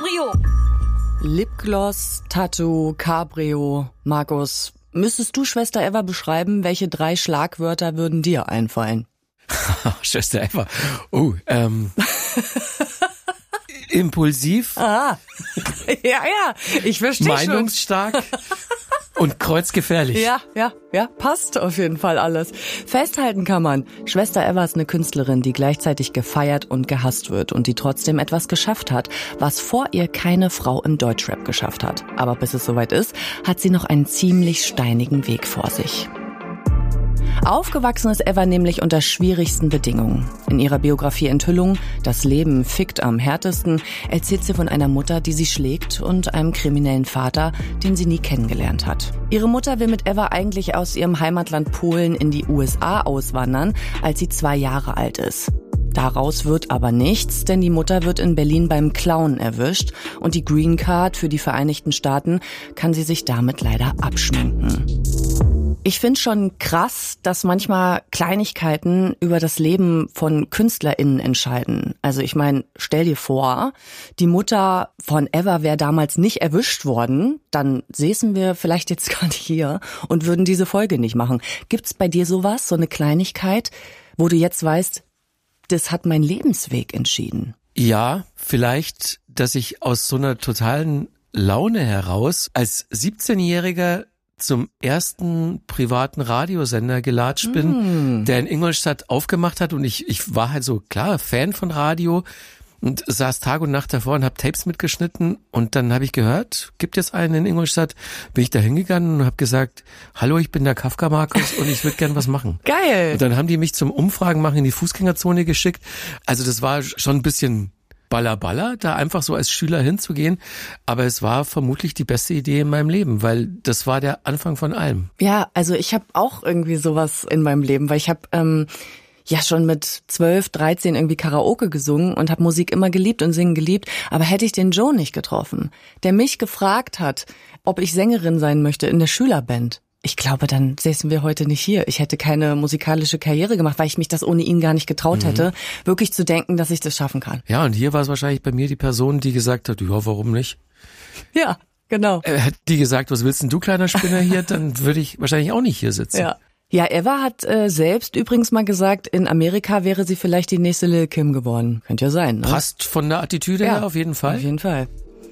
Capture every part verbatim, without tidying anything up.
Cabrio. Lipgloss, Tattoo, Cabrio. Markus, müsstest du Schwester Eva beschreiben, welche drei Schlagwörter würden dir einfallen? Schwester Eva. Oh, ähm... impulsiv. Ah, ja, ja, ich verstehe schon. Meinungsstark und kreuzgefährlich. Ja, ja, ja, passt auf jeden Fall alles. Festhalten kann man, Schwester Eva ist eine Künstlerin, die gleichzeitig gefeiert und gehasst wird und die trotzdem etwas geschafft hat, was vor ihr keine Frau im Deutschrap geschafft hat. Aber bis es soweit ist, hat sie noch einen ziemlich steinigen Weg vor sich. Aufgewachsen ist Eva nämlich unter schwierigsten Bedingungen. In ihrer Biografie Enthüllung, das Leben fickt am härtesten, erzählt sie von einer Mutter, die sie schlägt und einem kriminellen Vater, den sie nie kennengelernt hat. Ihre Mutter will mit Eva eigentlich aus ihrem Heimatland Polen in die U S A auswandern, als sie zwei Jahre alt ist. Daraus wird aber nichts, denn die Mutter wird in Berlin beim Klauen erwischt und die Green Card für die Vereinigten Staaten kann sie sich damit leider abschminken. Ich finde schon krass, dass manchmal Kleinigkeiten über das Leben von KünstlerInnen entscheiden. Also ich meine, stell dir vor, die Mutter von Eva wäre damals nicht erwischt worden, dann säßen wir vielleicht jetzt gar nicht hier und würden diese Folge nicht machen. Gibt's bei dir sowas, so eine Kleinigkeit, wo du jetzt weißt, das hat mein Lebensweg entschieden? Ja, vielleicht, dass ich aus so einer totalen Laune heraus als siebzehnjähriger zum ersten privaten Radiosender gelatscht bin, mm. der in Ingolstadt aufgemacht hat und ich ich war halt so, klar, Fan von Radio und saß Tag und Nacht davor und hab Tapes mitgeschnitten und dann habe ich gehört, gibt es einen in Ingolstadt, bin ich da hingegangen und habe gesagt, hallo, ich bin der Kafka Markus und ich würde gern was machen. Geil! Und dann haben die mich zum Umfragen machen in die Fußgängerzone geschickt, also das war schon ein bisschen Baller Baller, da einfach so als Schüler hinzugehen. Aber es war vermutlich die beste Idee in meinem Leben, weil das war der Anfang von allem. Ja, also ich habe auch irgendwie sowas in meinem Leben, weil ich habe ähm, ja schon mit zwölf, dreizehn irgendwie Karaoke gesungen und habe Musik immer geliebt und singen geliebt. Aber hätte ich den Joe nicht getroffen, der mich gefragt hat, ob ich Sängerin sein möchte in der Schülerband, ich glaube, dann säßen wir heute nicht hier. Ich hätte keine musikalische Karriere gemacht, weil ich mich das ohne ihn gar nicht getraut hätte, mhm. wirklich zu denken, dass ich das schaffen kann. Ja, und hier war es wahrscheinlich bei mir die Person, die gesagt hat, ja, warum nicht? Ja, genau. Äh, hätte die gesagt, was willst denn du, kleiner Spinner hier? Dann würde ich wahrscheinlich auch nicht hier sitzen. Ja. Ja, Eva hat äh, selbst übrigens mal gesagt, in Amerika wäre sie vielleicht die nächste Lil' Kim geworden. Könnte ja sein, ne? Passt von der Attitüde ja, her auf jeden Fall. Auf jeden Fall.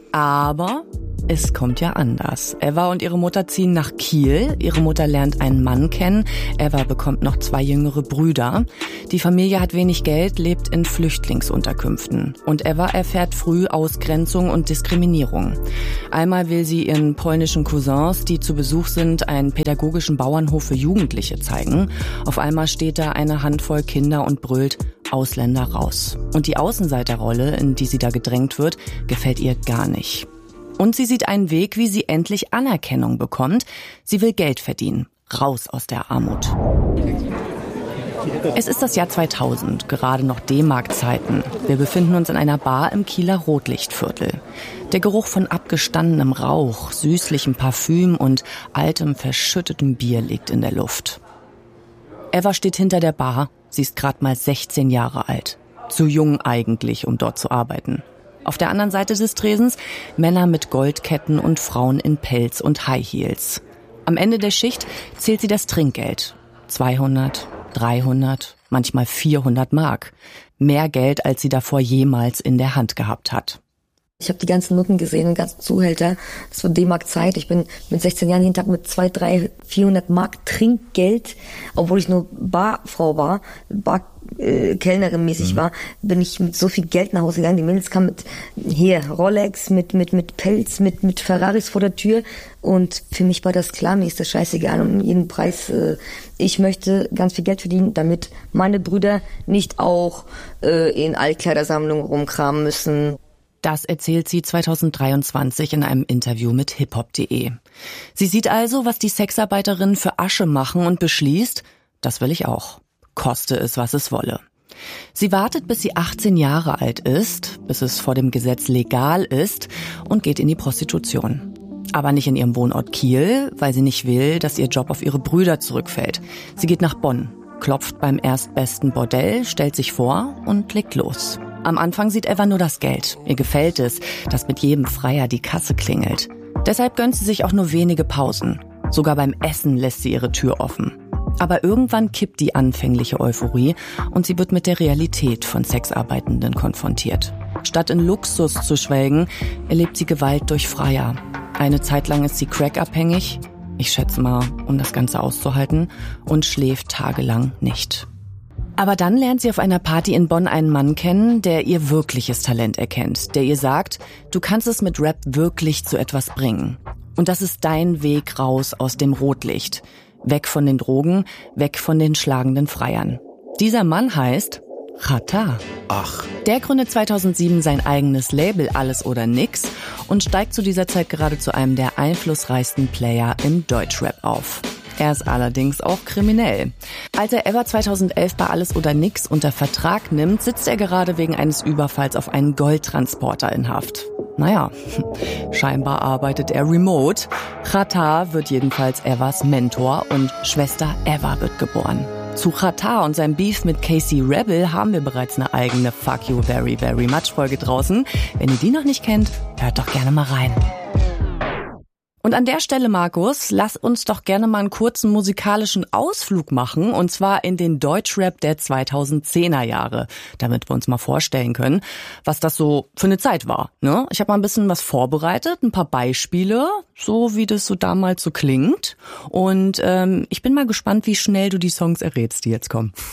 Aber es kommt ja anders. Eva und ihre Mutter ziehen nach Kiel. Ihre Mutter lernt einen Mann kennen. Eva bekommt noch zwei jüngere Brüder. Die Familie hat wenig Geld, lebt in Flüchtlingsunterkünften. Und Eva erfährt früh Ausgrenzung und Diskriminierung. Einmal will sie ihren polnischen Cousins, die zu Besuch sind, einen pädagogischen Bauernhof für Jugendliche zeigen. Auf einmal steht da eine Handvoll Kinder und brüllt: Ausländer raus. Und die Außenseiterrolle, in die sie da gedrängt wird, gefällt ihr gar nicht. Und sie sieht einen Weg, wie sie endlich Anerkennung bekommt. Sie will Geld verdienen. Raus aus der Armut. Es ist das Jahr zweitausend, gerade noch D-Mark-Zeiten. Wir befinden uns in einer Bar im Kieler Rotlichtviertel. Der Geruch von abgestandenem Rauch, süßlichem Parfüm und altem, verschüttetem Bier liegt in der Luft. Eva steht hinter der Bar. Sie ist gerade mal sechzehn Jahre alt. Zu jung eigentlich, um dort zu arbeiten. Auf der anderen Seite des Tresens Männer mit Goldketten und Frauen in Pelz und High Heels. Am Ende der Schicht zählt sie das Trinkgeld. zweihundert, dreihundert, manchmal vierhundert Mark. Mehr Geld, als sie davor jemals in der Hand gehabt hat. Ich habe die ganzen Noten gesehen, den ganzen Zuhälter. Das war D-Mark-Zeit. Ich bin mit sechzehn Jahren jeden Tag mit zwei, drei, vierhundert Mark Trinkgeld, obwohl ich nur Barfrau war, Bar äh, Kellnerin mäßig mhm. war, bin ich mit so viel Geld nach Hause gegangen. Die Mädels kamen mit hier Rolex, mit mit mit Pelz, mit mit Ferraris vor der Tür. Und für mich war das klar, mir ist das scheißegal um jeden Preis. Äh, ich möchte ganz viel Geld verdienen, damit meine Brüder nicht auch äh, in Altkleidersammlungen rumkramen müssen. Das erzählt sie zweitausenddreiundzwanzig in einem Interview mit hiphop punkt de. Sie sieht also, was die Sexarbeiterinnen für Asche machen und beschließt, das will ich auch. Koste es, was es wolle. Sie wartet, bis sie achtzehn Jahre alt ist, bis es vor dem Gesetz legal ist und geht in die Prostitution. Aber nicht in ihrem Wohnort Kiel, weil sie nicht will, dass ihr Job auf ihre Brüder zurückfällt. Sie geht nach Bonn, klopft beim erstbesten Bordell, stellt sich vor und legt los. Am Anfang sieht Eva nur das Geld. Ihr gefällt es, dass mit jedem Freier die Kasse klingelt. Deshalb gönnt sie sich auch nur wenige Pausen. Sogar beim Essen lässt sie ihre Tür offen. Aber irgendwann kippt die anfängliche Euphorie und sie wird mit der Realität von Sexarbeitenden konfrontiert. Statt in Luxus zu schwelgen, erlebt sie Gewalt durch Freier. Eine Zeit lang ist sie crackabhängig, ich schätze mal, um das Ganze auszuhalten, und schläft tagelang nicht. Aber dann lernt sie auf einer Party in Bonn einen Mann kennen, der ihr wirkliches Talent erkennt, der ihr sagt, du kannst es mit Rap wirklich zu etwas bringen. Und das ist dein Weg raus aus dem Rotlicht. Weg von den Drogen, weg von den schlagenden Freiern. Dieser Mann heißt Xatar. Ach. Der gründet zweitausendsieben sein eigenes Label Alles oder Nix und steigt zu dieser Zeit gerade zu einem der einflussreichsten Player im Deutschrap auf. Er ist allerdings auch kriminell. Als er Eva zweitausendelf bei Alles oder Nix unter Vertrag nimmt, sitzt er gerade wegen eines Überfalls auf einen Goldtransporter in Haft. Naja, scheinbar arbeitet er remote. Xatar wird jedenfalls Evas Mentor und Schwester Eva wird geboren. Zu Xatar und seinem Beef mit K C Rebel haben wir bereits eine eigene Fuck You Very Very Much Folge draußen. Wenn ihr die noch nicht kennt, hört doch gerne mal rein. Und an der Stelle, Markus, lass uns doch gerne mal einen kurzen musikalischen Ausflug machen, und zwar in den Deutschrap der zweitausendzehner Jahre, damit wir uns mal vorstellen können, was das so für eine Zeit war. Ne? Ich habe mal ein bisschen was vorbereitet, ein paar Beispiele, so wie das so damals so klingt. Und ähm, ich bin mal gespannt, wie schnell du die Songs errätst, die jetzt kommen.